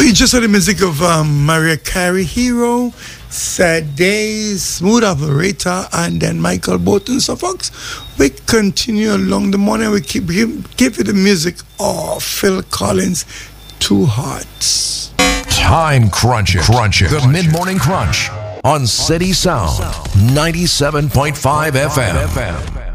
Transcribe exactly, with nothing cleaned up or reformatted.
you just heard the music of um, Mariah Carey, Hero, Sad Days, Smooth Operator, and then Michael Bolton. So, folks, we continue along the morning. We keep give, give you the music of Phil Collins, Two Hearts. Time crunching, crunching, the mid-morning crunch on City Sound, ninety-seven point five F M.